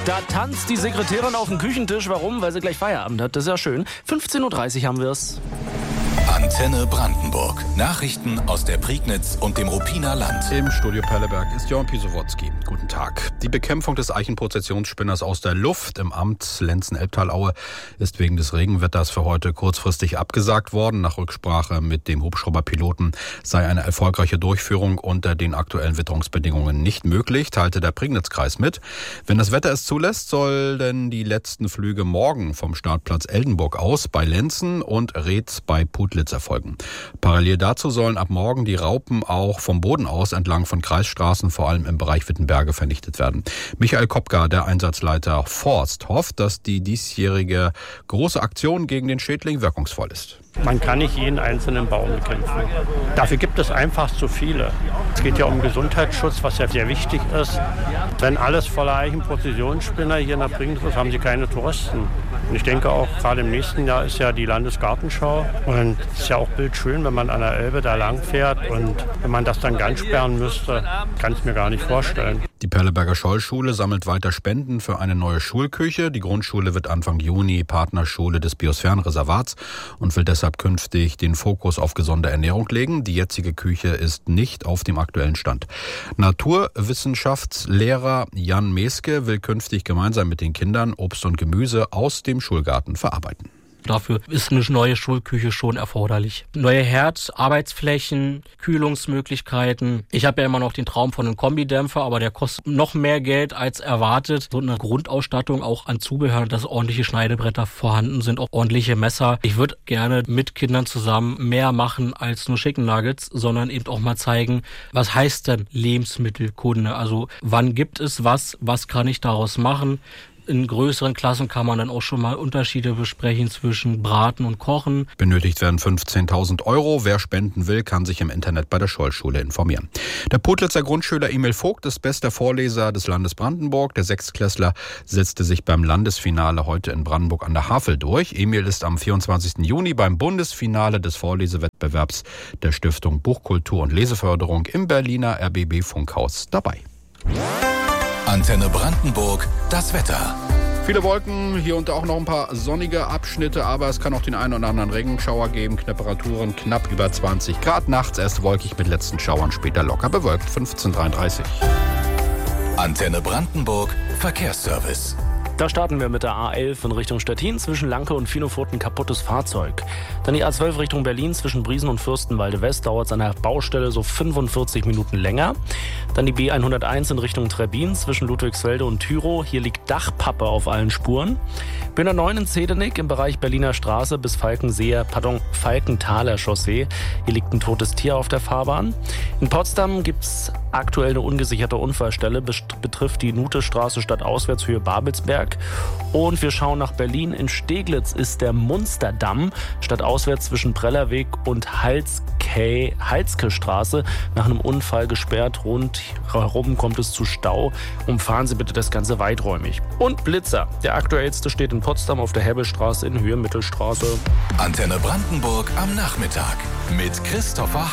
Da tanzt die Sekretärin auf dem Küchentisch. Warum? Weil sie gleich Feierabend hat. Das ist ja schön. 15.30 Uhr haben wir es. Antenne Brandenburg. Nachrichten aus der Prignitz und dem Ruppiner Land. Im Studio Perleberg ist Jörn Pisowotzki. Guten Tag. Die Bekämpfung des Eichenprozessionsspinners aus der Luft im Amt Lenzen-Elbtalaue ist wegen des Regenwetters für heute kurzfristig abgesagt worden. Nach Rücksprache mit dem Hubschrauberpiloten sei eine erfolgreiche Durchführung unter den aktuellen Witterungsbedingungen nicht möglich, teilte der Prignitzkreis mit. Wenn das Wetter es zulässt, sollen die letzten Flüge morgen vom Startplatz Eldenburg aus bei Lenzen und Reetz bei Putlitz erfolgen. Parallel dazu sollen ab morgen die Raupen auch vom Boden aus entlang von Kreisstraßen, vor allem im Bereich Wittenberge, vernichtet werden. Michael Kopka, der Einsatzleiter Forst, hofft, dass die diesjährige große Aktion gegen den Schädling wirkungsvoll ist. Man kann nicht jeden einzelnen Baum bekämpfen. Dafür gibt es einfach zu viele. Es geht ja um Gesundheitsschutz, was ja sehr wichtig ist. Wenn alles voller Eichenprozessionsspinner hier in der Prignitz ist, haben sie keine Touristen. Und ich denke auch, gerade im nächsten Jahr ist ja die Landesgartenschau. Und es ist ja auch bildschön, wenn man an der Elbe da lang fährt. Und wenn man das dann ganz sperren müsste, kann ich mir gar nicht vorstellen. Die Perleberger Schollschule sammelt weiter Spenden für eine neue Schulküche. Die Grundschule wird Anfang Juni Partnerschule des Biosphärenreservats und will deshalb künftig den Fokus auf gesunde Ernährung legen. Die jetzige Küche ist nicht auf dem aktuellen Stand. Naturwissenschaftslehrer Jan Meske will künftig gemeinsam mit den Kindern Obst und Gemüse aus dem Schulgarten verarbeiten. Dafür ist eine neue Schulküche schon erforderlich. Neue Herd, Arbeitsflächen, Kühlungsmöglichkeiten. Ich habe ja immer noch den Traum von einem Kombidämpfer, aber der kostet noch mehr Geld als erwartet. So eine Grundausstattung auch an Zubehör, dass ordentliche Schneidebretter vorhanden sind, auch ordentliche Messer. Ich würde gerne mit Kindern zusammen mehr machen als nur Chicken Nuggets, sondern eben auch mal zeigen, was heißt denn Lebensmittelkunde? Also wann gibt es was kann ich daraus machen? In größeren Klassen kann man dann auch schon mal Unterschiede besprechen zwischen Braten und Kochen. Benötigt werden 15.000 €. Wer spenden will, kann sich im Internet bei der Schollschule informieren. Der Putlitzer Grundschüler Emil Vogt ist bester Vorleser des Landes Brandenburg. Der Sechstklässler setzte sich beim Landesfinale heute in Brandenburg an der Havel durch. Emil ist am 24. Juni beim Bundesfinale des Vorlesewettbewerbs der Stiftung Buchkultur und Leseförderung im Berliner RBB Funkhaus dabei. Antenne Brandenburg, das Wetter. Viele Wolken, hier und da auch noch ein paar sonnige Abschnitte, aber es kann auch den einen oder anderen Regenschauer geben. Temperaturen knapp über 20 Grad. Nachts erst wolkig mit letzten Schauern, später locker bewölkt. 15:33. Antenne Brandenburg, Verkehrsservice. Da starten wir mit der A11 in Richtung Stettin. Zwischen Lanke und Finofurt ein kaputtes Fahrzeug. Dann die A12 Richtung Berlin. Zwischen Briesen und Fürstenwalde West dauert es an der Baustelle so 45 Minuten länger. Dann die B101 in Richtung Trebbin. Zwischen Ludwigsfelde und Tyrow. Hier liegt Dachpappe auf allen Spuren. B109 in Zedenick im Bereich Berliner Straße bis Falkenthaler Chaussee. Hier liegt ein totes Tier auf der Fahrbahn. In Potsdam gibt es aktuell eine ungesicherte Unfallstelle. Betrifft die Nutestraße stadtauswärts Höhe Babelsberg. Und wir schauen nach Berlin. In Steglitz ist der Munsterdamm stadtauswärts zwischen Prellerweg und Halske Straße nach einem Unfall gesperrt. Rundherum kommt es zu Stau. Umfahren Sie bitte das Ganze weiträumig. Und Blitzer. Der aktuellste steht in Potsdam auf der Hebbelstraße in Höhe Mittelstraße. Antenne Brandenburg am Nachmittag mit Christopher